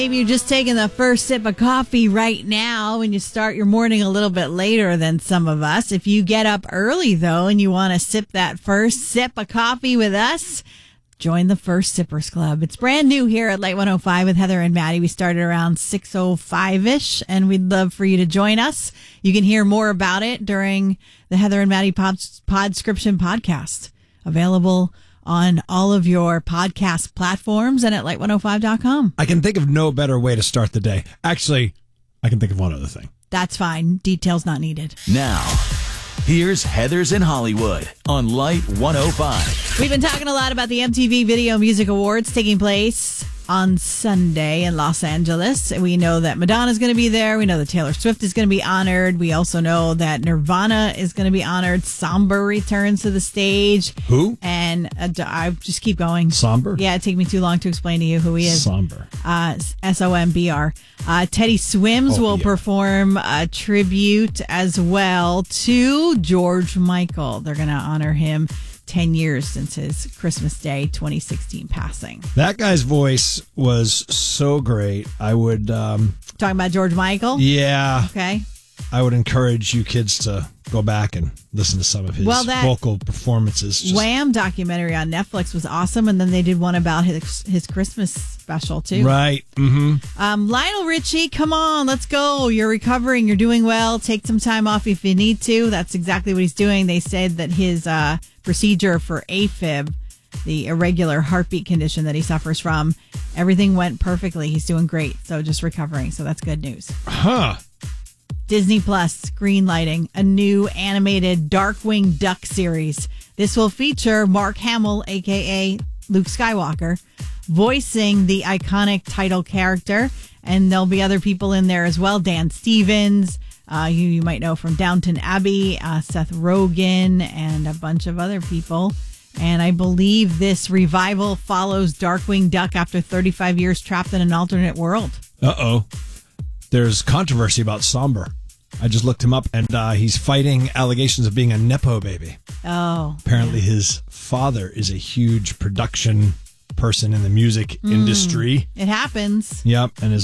Maybe you're just taking the first sip of coffee right now and you start your morning a little bit later than some of us. If you get up early, though, and you want to sip that first sip of coffee with us, join the First Sippers Club. It's brand new here at Light 105 with Heather and Maddie. We started around 6:05-ish, and we'd love for you to join us. You can hear more about it during the Heather and Maddie Podscription podcast, available on all of your podcast platforms and at light105.com. I can think of no better way to start the day. Actually, I can think of one other thing. That's fine. Details not needed. Now, here's Heather's in Hollywood on Light 105. We've been talking a lot about the MTV Video Music Awards taking place on Sunday in Los Angeles. We know that Madonna's going to be there. We know that Taylor Swift is going to be honored. We also know that Nirvana is going to be honored. Somber returns to the stage. Who? And I just keep going. Somber? Yeah, it'd take me too long to explain to you who he is. Somber. SOMBR. Teddy Swims will perform a tribute as well to George Michael. They're going to honor him 10 years since his Christmas Day 2016 passing. That guy's voice was so great. I would... Talking about George Michael? Yeah. Okay. I would encourage you kids to go back and listen to some of his vocal performances. Wham! Documentary on Netflix was awesome, and then they did one about his Christmas special, too. Right. Mm-hmm. Lionel Richie, come on, let's go. You're recovering. You're doing well. Take some time off if you need to. That's exactly what he's doing. They said that his procedure for AFib, the irregular heartbeat condition that he suffers from, everything went perfectly. He's doing great. So just recovering. So that's good news. Huh. Disney Plus greenlighting a new animated Darkwing Duck series. This will feature Mark Hamill, a.k.a. Luke Skywalker, voicing the iconic title character. And there'll be other people in there as well. Dan Stevens, you might know from Downton Abbey, Seth Rogen, and a bunch of other people. And I believe this revival follows Darkwing Duck after 35 years trapped in an alternate world. Uh-oh. There's controversy about Somber. I just looked him up, and he's fighting allegations of being a Nepo baby. Oh. Apparently his father is a huge production person in the music industry. It happens. Yep, and his